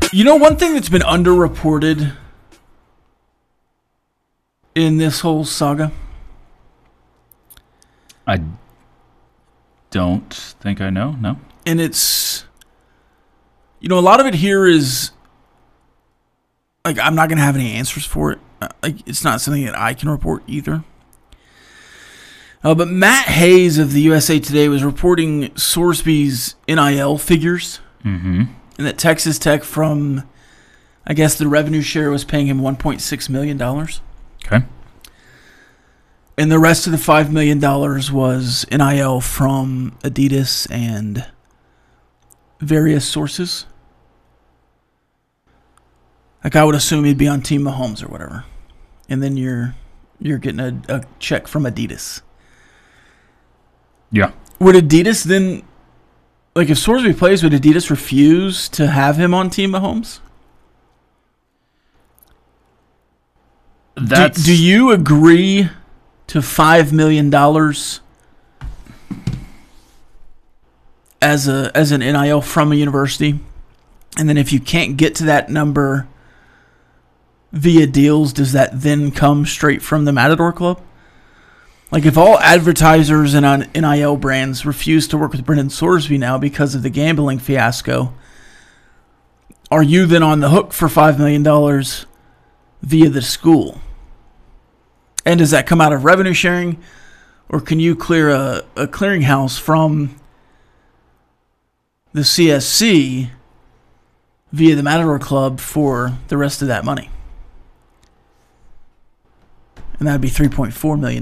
You know, one thing that's been underreported in this whole saga? I don't think I know, no. And it's, you know, a lot of it here is, like, I'm not going to have any answers for it. Like, it's not something that I can report either. But Matt Hayes of the USA Today was reporting Sorsby's NIL figures. Mm-hmm. And that Texas Tech, from, I guess, the revenue share was paying him $1.6 million. Okay. And the rest of the $5 million was NIL from Adidas and various sources. Like, I would assume he'd be on Team Mahomes or whatever. And then you're getting a check from Adidas. Yeah. Would Adidas then, like, if Sorsby plays, would Adidas refuse to have him on Team Mahomes? Do you agree to $5 million as an NIL from a university? And then if you can't get to that number via deals, does that then come straight from the Matador Club? Like, if all advertisers and NIL brands refuse to work with Brendan Sorsby now because of the gambling fiasco, are you then on the hook for $5 million via the school? And does that come out of revenue sharing, or can you clear a clearinghouse from the CSC via the Matador Club for the rest of that money? And that would be $3.4 million.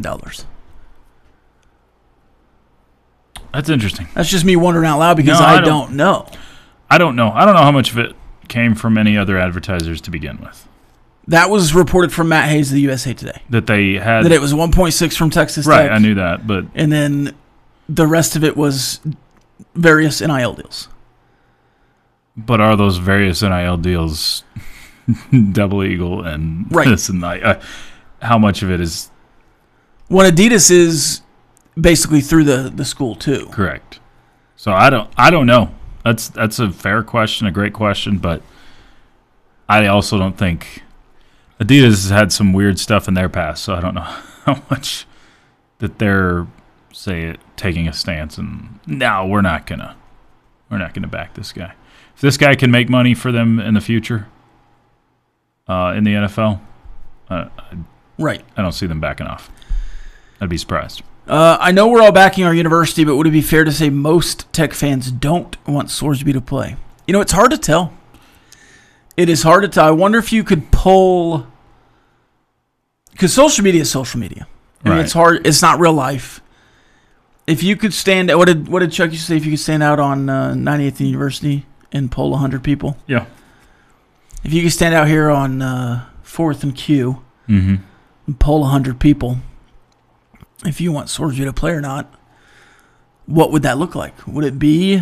That's interesting. That's just me wondering out loud because I don't know. I don't know. I don't know how much of it came from any other advertisers to begin with. That was reported from Matt Hayes of the USA Today. That they had... That it was 1.6 from Texas Tech. Right, I knew that, but... And then the rest of it was various NIL deals. But are those various NIL deals Double Eagle and this and that? How much of it is... Well, Adidas is basically through the school too. Correct. So I don't know. That's a fair question, a great question, but I also don't think Adidas has had some weird stuff in their past, so I don't know how much that they're taking a stance and no, we're not gonna back this guy. If this guy can make money for them in the future, in the NFL, right, I don't see them backing off. I'd be surprised. I know we're all backing our university, but would it be fair to say most Tech fans don't want Sorsby to play? You know, it's hard to tell. It is hard to tell. I wonder if you could pull... Because social media is social media. I mean, it's hard. It's not real life. If you could stand... What did Chuck used to say? If you could stand out on 98th and University and poll 100 people? Yeah. If you could stand out here on 4th and Q and poll 100 people... If you want Sorsby to play or not, what would that look like? Would it be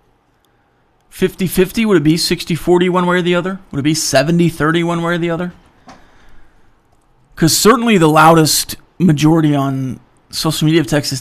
50-50? Would it be 60-40 one way or the other? Would it be 70-30 one way or the other? Because certainly the loudest majority on social media of Texas